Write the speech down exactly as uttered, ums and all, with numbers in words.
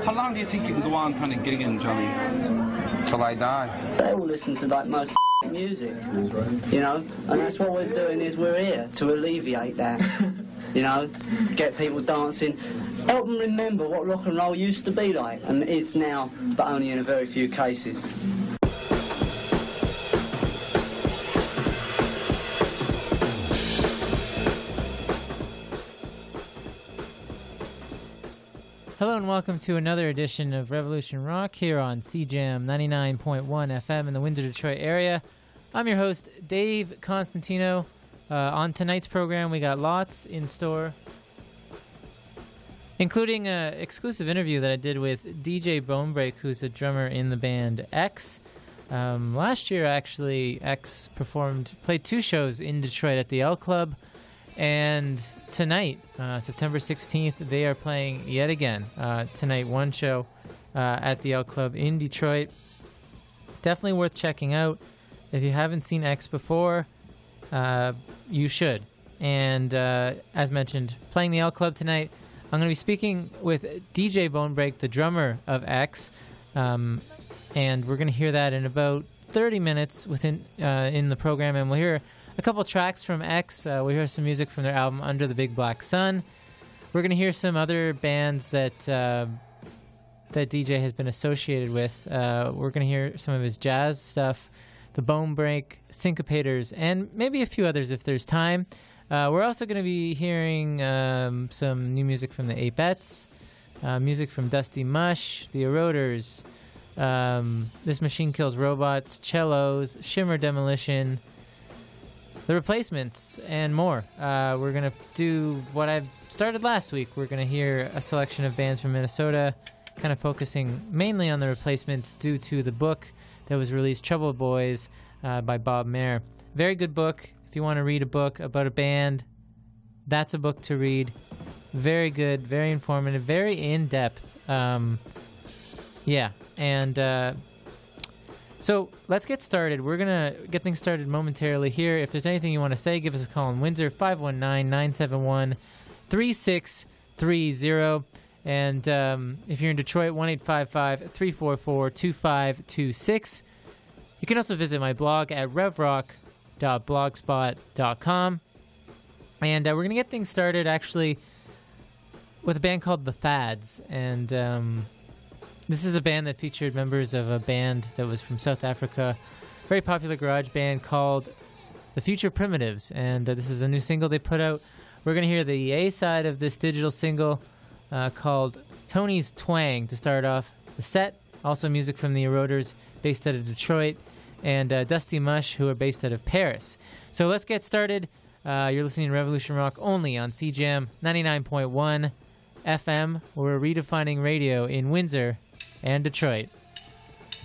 How long do you think you can go on kind of gigging, Johnny? Till I die. They all listen to like most music, you know, and that's what we're doing is we're here to alleviate that, you know, get people dancing, help them remember what rock and roll used to be like, and it's now, but only in a very few cases. Hello and welcome to another edition of Revolution Rock here on C Jam ninety-nine point one F M in the Windsor, Detroit area. I'm your host, Dave Constantino. Uh, on tonight's program, we got lots in store, including an exclusive interview that I did with D J Bonebreak, who's a drummer in the band X. Um, last year, actually, X performed, played two shows in Detroit at the L Club, and tonight, uh, September sixteenth, they are playing yet again. Uh, tonight, one show uh, at the L Club in Detroit. Definitely worth checking out. If you haven't seen X before, uh, you should. And uh, as mentioned, playing the L Club tonight, I'm going to be speaking with D J Bonebreak, the drummer of X, um, and we're going to hear that in about thirty minutes within uh, in the program, and we'll hear a couple tracks from X. Uh, we'll hear some music from their album Under the Big Black Sun. We're going to hear some other bands that uh, that D J has been associated with. Uh, we're going to hear some of his jazz stuff, the Bonebreak, Syncopators, and maybe a few others if there's time. Uh, we're also going to be hearing um, some new music from the Apettes, uh, music from Dusty Mush, the Eroders, um, This Machine Kills Robots, Cellos, Shimmer Demolition, The Replacements, and more. Uh, we're going to do what I started last week. We're going to hear a selection of bands from Minnesota, kind of focusing mainly on The Replacements due to the book that was released, Trouble Boys, uh, by Bob Mayer. Very good book. If you want to read a book about a band, that's a book to read. Very good, very informative, very in-depth. Um, yeah, and uh, so let's get started. We're going to get things started momentarily here. If there's anything you want to say, give us a call in Windsor, five one nine, nine seven one, three six three zero. And um, if you're in Detroit, one eight five five, three four four, two five two six. You can also visit my blog at revrock dot blogspot dot com. And uh, we're going to get things started, actually, with a band called The Fads. And um, this is a band that featured members of a band that was from South Africa, very popular garage band called The Future Primitives. And uh, this is a new single they put out. We're going to hear the A side of this digital single uh, called Tony's Twang to start off the set. Also music from the Eroders, based out of Detroit, and uh, Dusty Mush, who are based out of Paris. So let's get started. Uh, you're listening to Revolution Rock only on C Jam ninety-nine point one F M. We're redefining radio in Windsor and Detroit.